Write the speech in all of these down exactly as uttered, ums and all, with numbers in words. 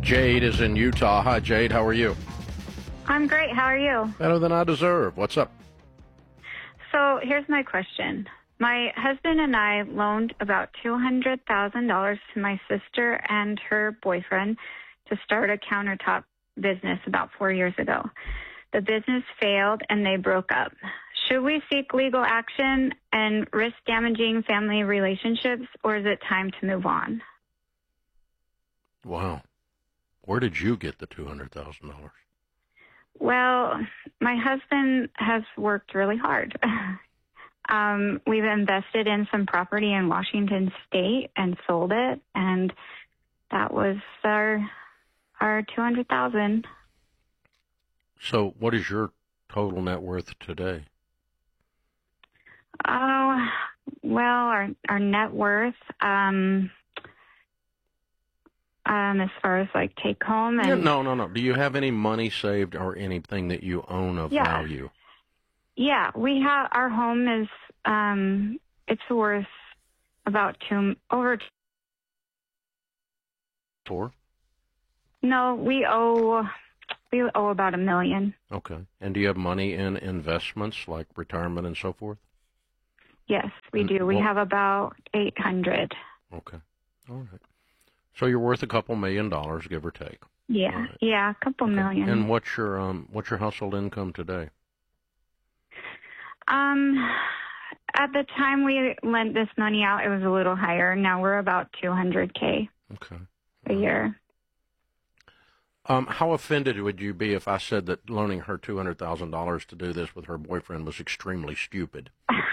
Jade is in Utah. Hi, Jade. How are you? I'm great. How are you? Better than I deserve. What's up? So here's my question. My husband and I loaned about two hundred thousand dollars to my sister and her boyfriend to start a countertop business about four years ago. The business failed and they broke up. Should we seek legal action and risk damaging family relationships, or is it time to move on? Wow. Where did you get the two hundred thousand dollars? Well, my husband has worked really hard. um, we've invested in some property in Washington State and sold it, and that was our our two hundred thousand dollars. So what is your total net worth today? Oh, well, our our net worth, um, um, as far as like take home and Yeah, no, no, no. Do you have any money saved or anything that you own of Yeah. value? yeah, we have our home is um, it's worth about two over. Four? No, we owe we owe about a million. Okay. And do you have money in investments like retirement and so forth? Yes, we And do. We what- have about eight hundred. Okay. All right. So you're worth a couple million dollars, give or take. Yeah, All right. yeah, a couple Okay. million. And what's your um what's your household income today? Um, at the time we lent this money out, it was a little higher. Now we're about two hundred K Okay. a year. Um, how offended would you be if I said that loaning her two hundred thousand dollars to do this with her boyfriend was extremely stupid?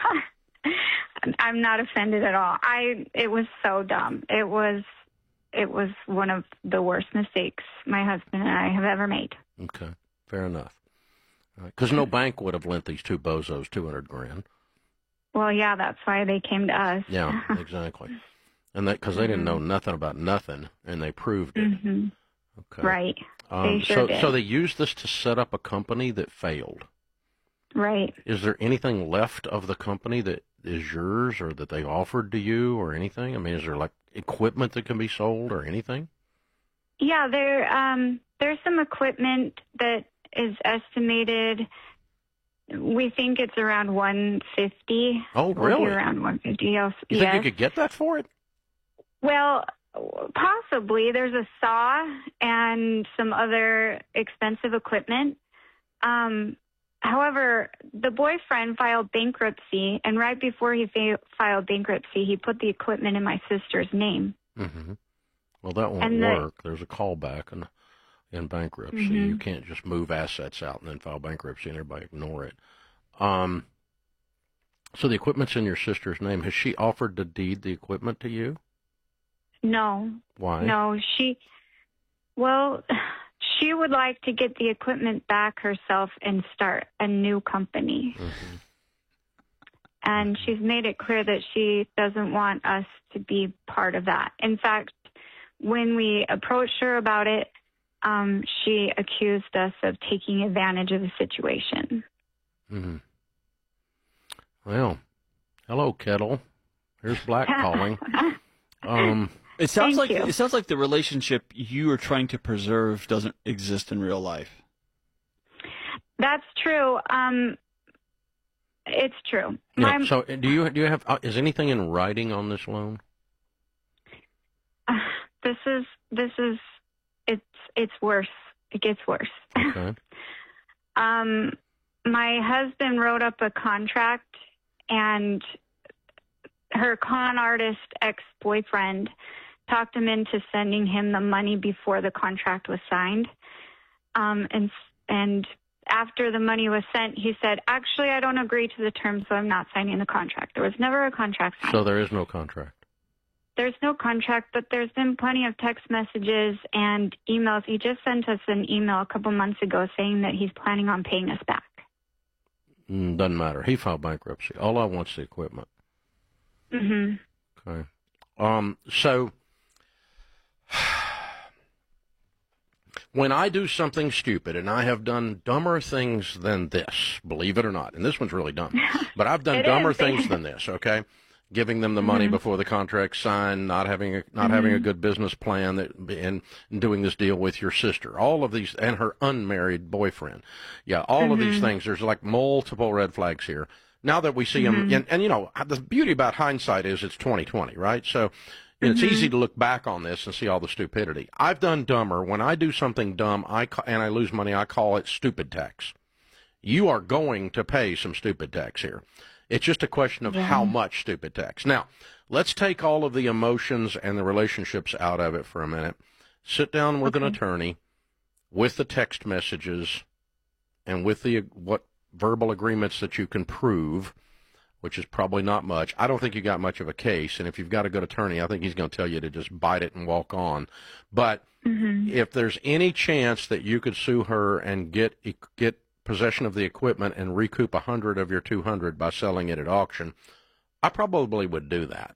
I'm not offended at all. I it was so dumb. It was it was one of the worst mistakes my husband and I have ever made. Okay, fair enough. Because no bank would have lent these two bozos two hundred grand. Well, yeah, that's why they came to us. Yeah, exactly. And that because they didn't know nothing about nothing, and they proved it. hmm Okay. Right. Um, They sure so, did. so they used this to set up a company that failed. Right. Is there anything left of the company that is yours, or that they offered to you, or anything? I mean, is there like equipment that can be sold, or anything? Yeah, there um there's some equipment that is estimated. We think it's around one fifty. Oh, Will be really? around one fifty. Yes. You yes. think you could get that for it? Well, possibly. There's a saw and some other expensive equipment. Um, however, the boyfriend filed bankruptcy, and right before he fa- filed bankruptcy, he put the equipment in my sister's name. Mm-hmm. Well, that won't And the- work. There's a callback in, in bankruptcy. Mhm. You can't just move assets out and then file bankruptcy and everybody ignore it. Um, so the equipment's in your sister's name. Has she offered to deed the equipment to you? No, Why? no, she, well, she would like to get the equipment back herself and start a new company. Mm-hmm. And she's made it clear that she doesn't want us to be part of that. In fact, when we approached her about it, um, she accused us of taking advantage of the situation. Mm-hmm. Well, hello, Kettle. Here's Black calling. Um, It sounds Thank like you. it sounds like the relationship you are trying to preserve doesn't exist in real life. That's true. Um, it's true. yeah, My- so do you do you have uh, is anything in writing on this loan? this is this is it's it's worse. It gets worse. Okay. Um, my husband wrote up a contract, and her con artist ex-boyfriend talked him into sending him the money before the contract was signed. Um, and and after the money was sent, he said, "Actually, I don't agree to the terms, so I'm not signing the contract." There was never a contract signed. So there is no contract. There's no contract, but there's been plenty of text messages and emails. He just sent us an email a couple months ago saying that he's planning on paying us back. Mm, doesn't matter. He filed bankruptcy. All I want's the equipment. Mm-hmm. Okay. Um, so when I do something stupid, and I have done dumber things than this, believe it or not, and this one's really dumb, but I've done It dumber is. things than this, okay? giving them the money Mhm. before the contract's signed, not having a, not Mhm. having a good business plan, that, and, and doing this deal with your sister. All of these, and her unmarried boyfriend. Yeah, all of these Mhm. things. There's like multiple red flags here. Now that we see them, Mhm. and, and you know, the beauty about hindsight is it's twenty twenty, right? So you know, it's Mhm. easy to look back on this and see all the stupidity. I've done dumber. When I do something dumb, I ca- and I lose money, I call it stupid tax. You are going to pay some stupid tax here. It's just a question of Yeah. how much stupid tax. Now, let's take all of the emotions and the relationships out of it for a minute. Sit down with an Okay. attorney with the text messages and with the what verbal agreements that you can prove, which is probably not much. I don't think you got much of a case, and if you've got a good attorney, I think he's going to tell you to just bite it and walk on. But Mhm. if there's any chance that you could sue her and get get possession of the equipment and recoup a hundred of your two hundred by selling it at auction, I probably would do that.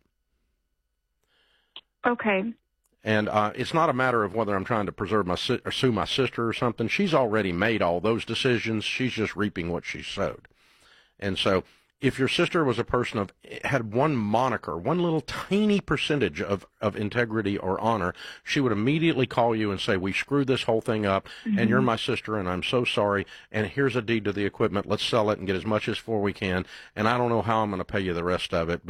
Okay. And uh, it's not a matter of whether I'm trying to preserve my si- or sue my sister or something. She's already made all those decisions. She's just reaping what she sowed. And so, if your sister was a person of had one moniker, one little tiny percentage of, of integrity or honor, she would immediately call you and say, "We screwed this whole thing up, Mhm. and you're my sister, and I'm so sorry. And here's a deed to the equipment. Let's sell it and get as much as for we can. And I don't know how I'm going to pay you the rest of it, but